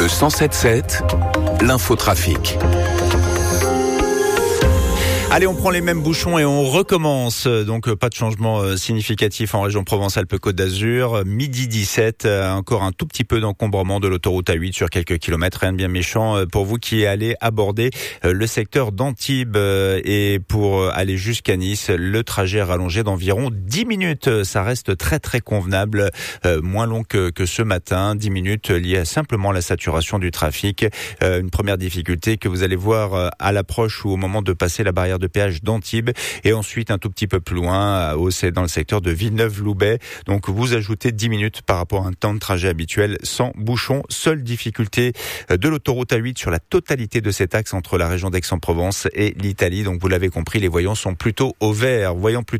Le 107.7, l'infotrafic. Allez, on prend les mêmes bouchons et on recommence. Donc, pas de changement significatif en région Provence-Alpes-Côte d'Azur. Midi 17, encore un tout petit peu d'encombrement de l'autoroute A8 sur quelques kilomètres. Rien de bien méchant pour vous qui allez aborder le secteur d'Antibes. Et pour aller jusqu'à Nice, le trajet est rallongé d'environ 10 minutes. Ça reste très très convenable, moins long que ce matin. 10 minutes liées à simplement la saturation du trafic. Une première difficulté que vous allez voir à l'approche ou au moment de passer la barrière de péage d'Antibes, et ensuite un tout petit peu plus loin, c'est dans le secteur de Villeneuve-Loubet. Donc vous ajoutez 10 minutes par rapport à un temps de trajet habituel sans bouchon. Seule difficulté de l'autoroute A8 sur la totalité de cet axe entre la région d'Aix-en-Provence et l'Italie. Donc vous l'avez compris, les voyants sont plutôt au vert,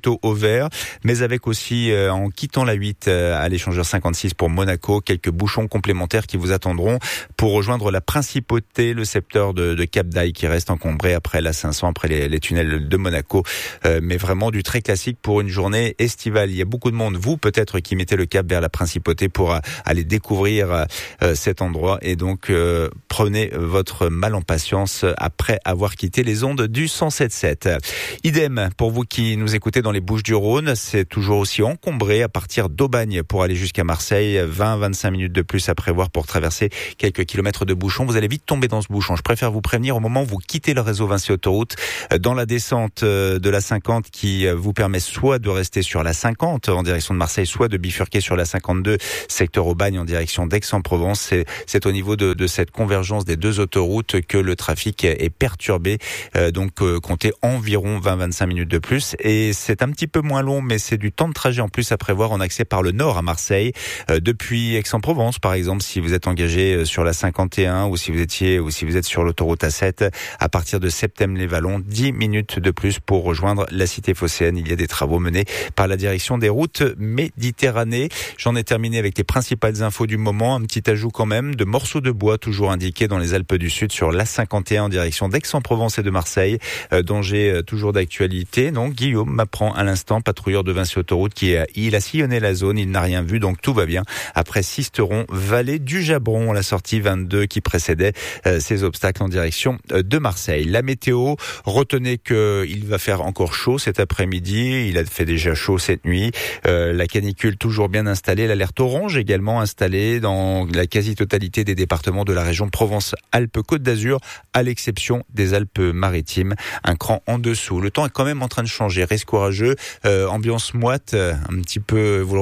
mais avec aussi en quittant la 8 à l'échangeur 56 pour Monaco, quelques bouchons complémentaires qui vous attendront pour rejoindre la principauté, le secteur de Cap d'Aille qui reste encombré après la 500, après les tunnels de Monaco, mais vraiment du très classique pour une journée estivale. Il y a beaucoup de monde, vous peut-être, qui mettez le cap vers la principauté pour aller découvrir cet endroit, et donc prenez votre mal en patience après avoir quitté les ondes du 107.7. Idem pour vous qui nous écoutez dans les Bouches-du-Rhône, c'est toujours aussi encombré à partir d'Aubagne pour aller jusqu'à Marseille. 20-25 minutes de plus à prévoir pour traverser quelques kilomètres de bouchons. Vous allez vite tomber dans ce bouchon. Je préfère vous prévenir au moment où vous quittez le réseau Vinci Autoroute, dans la descente de la 50 qui vous permet soit de rester sur la 50 en direction de Marseille, soit de bifurquer sur la 52 secteur Aubagne en direction d'Aix-en-Provence. C'est au niveau de cette convergence des deux autoroutes que le trafic est perturbé. Donc comptez environ 20-25 minutes de plus, et c'est un petit peu moins long, mais c'est du temps de trajet en plus à prévoir en accès par le nord à Marseille, depuis Aix-en-Provence par exemple, si vous êtes engagé sur la 51 ou si vous êtes sur l'autoroute A7 à partir de Septem-les-Vallons. 10 minutes de plus pour rejoindre la cité phocéenne. Il y a des travaux menés par la direction des routes Méditerranée. J'en ai terminé avec les principales infos du moment. Un petit ajout quand même de morceaux de bois toujours indiqués dans les Alpes du Sud sur l'A51 en direction d'Aix-en-Provence et de Marseille. Danger toujours d'actualité. Donc Guillaume m'apprend à l'instant, patrouilleur de Vinci Autoroute, il a sillonné la zone, il n'a rien vu, donc tout va bien. Après Sisteron, vallée du Jabron, la sortie 22 qui précédait ces obstacles en direction de Marseille. La météo, retenez qu'il va faire encore chaud cet après-midi. Il a fait déjà chaud cette nuit. La canicule toujours bien installée. L'alerte orange également installée dans la quasi-totalité des départements de la région Provence-Alpes-Côte d'Azur, à l'exception des Alpes-Maritimes. Un cran en dessous. Le temps est quand même en train de changer. Risque courageux. Ambiance moite. Un petit peu, vous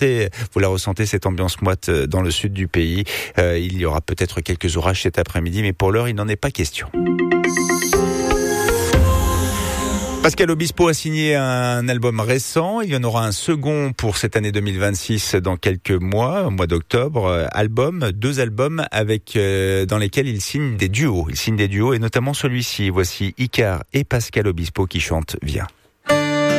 la ressentez cette ambiance moite dans le sud du pays. Il y aura peut-être quelques orages cet après-midi, mais pour l'heure, il n'en est pas question. Pascal Obispo a signé un album récent. Il y en aura un second pour cette année 2026 dans quelques mois, au mois d'octobre. Deux albums dans lesquels il signe des duos. Il signe des duos et notamment celui-ci. Voici Icar et Pascal Obispo qui chantent Viens.